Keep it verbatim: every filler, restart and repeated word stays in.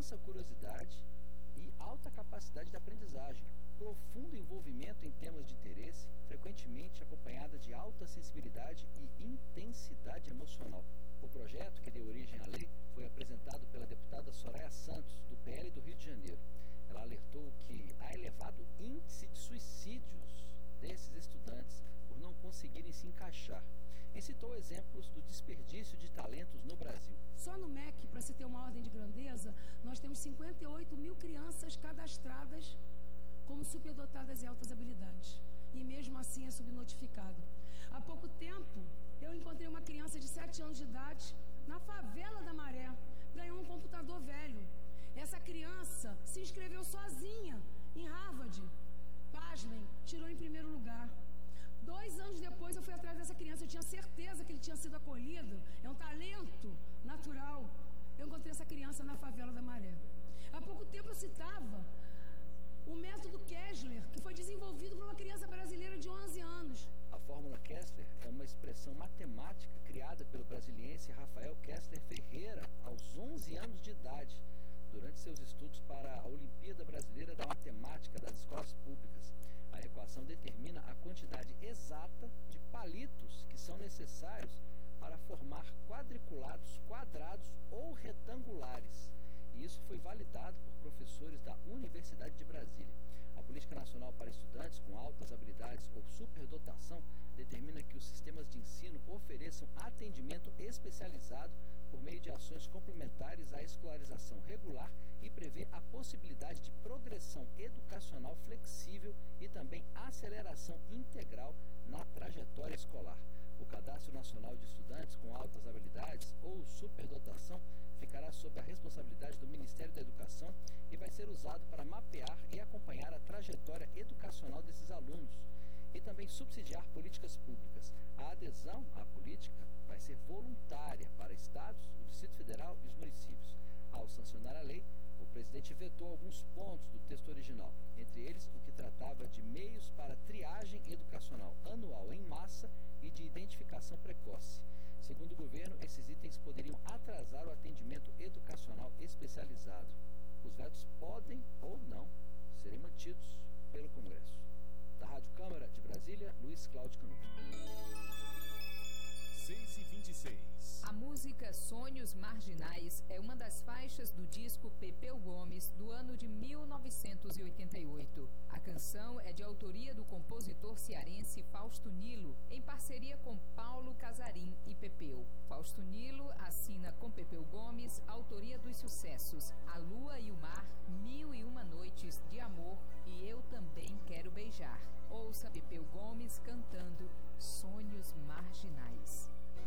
intensa curiosidade e alta capacidade de aprendizagem, profundo envolvimento em temas de interesse, frequentemente acompanhada de alta sensibilidade e intensidade emocional. O projeto, que deu origem à lei, foi apresentado pela deputada Soraya Santos, do P L do Rio de Janeiro. Ela alertou que há elevado índice de suicídios desses estudantes por não conseguirem se encaixar. E citou exemplos do desperdício de talentos no Brasil. Só no M E C, para se ter uma ordem de grandeza, nós temos cinquenta e oito mil crianças cadastradas como superdotadas e altas habilidades. E mesmo assim é subnotificado. Há pouco tempo, eu encontrei uma criança de sete anos de idade na favela da Maré. Ganhou um computador velho. Essa criança se inscreveu sozinha em Harvard. Pasmem, tirou em primeiro lugar. Dois anos depois eu fui atrás dessa criança, eu tinha certeza que ele tinha sido acolhido, é um talento natural. Eu encontrei essa criança na favela da Maré. Há pouco tempo eu citava o método Kessler, que foi desenvolvido por uma criança brasileira de onze anos. A fórmula Kessler é uma expressão matemática criada pelo brasiliense Rafael Kessler Ferreira aos onze anos de idade, durante seus estudos para a Olimpíada Brasileira da Matemática das Escolas Públicas. A equação determina a quantidade exata de palitos que são necessários para formar quadriculados quadrados ou retangulares. E isso foi validado por professores da Universidade de Brasília. A Política Nacional para Estudantes com Altas Habilidades ou Superdotação determina que os sistemas de ensino ofereçam atendimento especializado por meio de ações complementares à escolarização regular e prevê a possibilidade de progressão educacional flexível e também aceleração integral na trajetória escolar. O Cadastro Nacional de Estudantes com Altas Habilidades ou Superdotação ficará sob a responsabilidade do Ministério da Educação e vai ser usado para mapear e acompanhar a trajetória educacional desses alunos e também subsidiar políticas públicas. A adesão à política vai ser voluntária para estados, o Distrito Federal e os municípios. Ao sancionar a lei, o presidente vetou alguns pontos do texto original, entre eles o que tratava de meios para triagem educacional anual em massa e de identificação precoce. Segundo o governo, esses itens poderiam atrasar o atendimento educacional especializado. Os vetos podem ou não serem mantidos pelo Congresso. Da Rádio Câmara de Brasília, Luiz Cláudio Canuto. seis e vinte e seis. A música Sonhos Marginais é uma das faixas do disco Pepeu Gomes, do ano de mil novecentos e oitenta e oito. A canção é de autoria do compositor cearense Fausto Nilo, em parceria com Paulo Casarim e Pepeu. Fausto Nilo assina com Pepeu Gomes a autoria dos sucessos A Lua e o Mar,